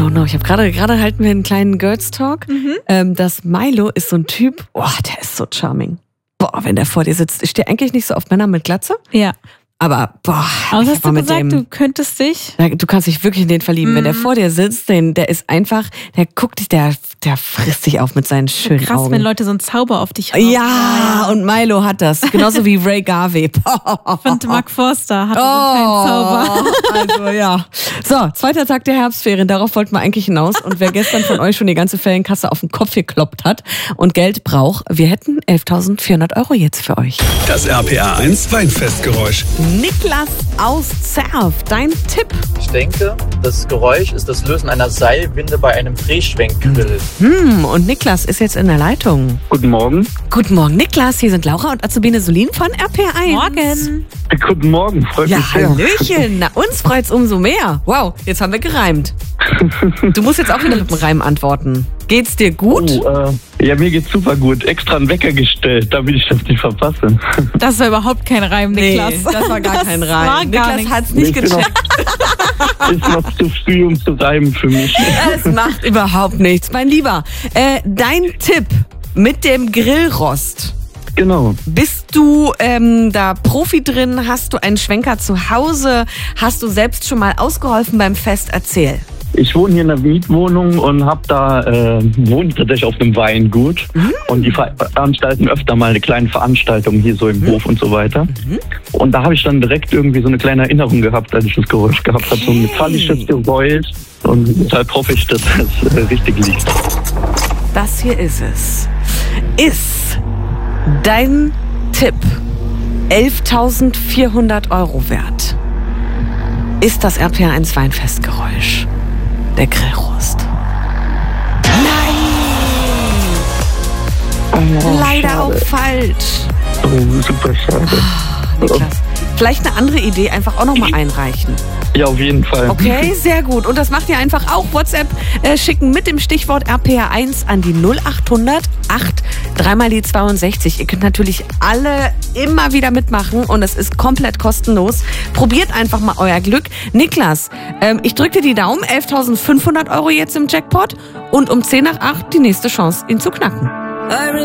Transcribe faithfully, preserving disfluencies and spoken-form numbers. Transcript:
don't know. Ich habe gerade, gerade halten wir einen kleinen Girls Talk. Mhm. Ähm, das Milo ist so ein Typ, boah, der ist so charming. Boah, wenn der vor dir sitzt. Ich stehe eigentlich nicht so auf Männer mit Glatze. Ja. Aber, boah. Aber hast du gesagt, dem, du könntest dich... Du kannst dich wirklich in den verlieben. Mm. Wenn der vor dir sitzt, den, der ist einfach, der guckt dich, der, der frisst dich auf mit seinen schönen krass, Augen. Wenn Leute so einen Zauber auf dich haben. Ja, und Milo hat das. Genauso wie Ray Garvey. Ich finde, Mark Forster hat oh, keinen Zauber. Also, ja. So, zweiter Tag der Herbstferien. Darauf wollten wir eigentlich hinaus. Und wer gestern von euch schon die ganze Ferienkasse auf den Kopf gekloppt hat und Geld braucht, wir hätten elftausendvierhundert Euro jetzt für euch. Das R P R eins Weinfestgeräusch. Niklas aus Zerf, dein Tipp? Ich denke, das Geräusch ist das Lösen einer Seilwinde bei einem Drehschwenkgrill. Hm, und Niklas ist jetzt in der Leitung. Guten Morgen. Guten Morgen, Niklas. Hier sind Laura und Azubine Solin von R P R eins. Morgen. Guten Morgen, freut ja, mich sehr. Hallöchen. Na, uns freut's umso mehr. Wow, jetzt haben wir gereimt. Du musst jetzt auch wieder mit dem Reim antworten. Geht's dir gut? Oh, äh, ja, mir geht's super gut. Extra einen Wecker gestellt, damit ich das nicht verpasse. Das war überhaupt kein Reim, Niklas. Nee, das war gar das kein Reim. War gar Niklas hat's nicht ich gecheckt. Noch, ist noch zu früh, um zu reimen für mich. Es macht überhaupt nichts. Mein Lieber, äh, dein Tipp mit dem Grillrost. Genau. Bist du ähm, da Profi drin? Hast du einen Schwenker zu Hause? Hast du selbst schon mal ausgeholfen beim Fest? Erzähl. Ich wohne hier in einer Mietwohnung und hab da äh, wohne tatsächlich auf einem Weingut. Mhm. Und die veranstalten öfter mal eine kleine Veranstaltung hier so im mhm. Hof und so weiter. Mhm. Und da habe ich dann direkt irgendwie so eine kleine Erinnerung gehabt, als ich das Geräusch gehabt habe. So ein metallisches Geräusch. Und deshalb hoffe ich, dass das äh, richtig liegt. Das hier ist es. Ist dein Tipp elftausendvierhundert Euro wert? Ist das R P R eins Weinfestgeräusch der Grillrost? Nein! Oh, Leider schade. auch falsch. Oh, super schade. Oh, Niklas, vielleicht eine andere Idee einfach auch nochmal einreichen. Ja, auf jeden Fall. Okay, sehr gut. Und das macht ihr einfach auch. WhatsApp äh, schicken mit dem Stichwort R P R eins an die null achthundert acht dreimal die zweiundsechzig. Ihr könnt natürlich alle immer wieder mitmachen und es ist komplett kostenlos. Probiert einfach mal euer Glück. Niklas, ähm, ich drücke dir die Daumen. elftausendfünfhundert Euro jetzt im Jackpot und um zehn nach acht die nächste Chance, ihn zu knacken.